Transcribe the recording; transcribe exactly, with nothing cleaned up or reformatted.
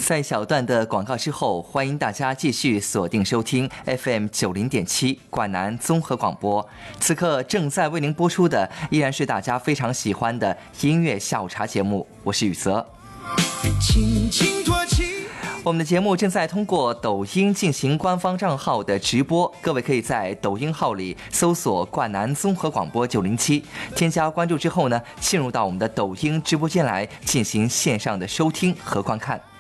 在小段的广告之后，欢迎大家继续锁定收听 F M 九零点七管南综合广播。此刻正在为您播出的依然是大家非常喜欢的音乐下午茶节目，我是雨泽。轻轻托起，我们的节目正在通过抖音进行官方账号的直播，各位可以在抖音号里搜索灌南综合广播九零七，添加关注之后呢，进入到我们的抖音直播间来进行线上的收听和观看。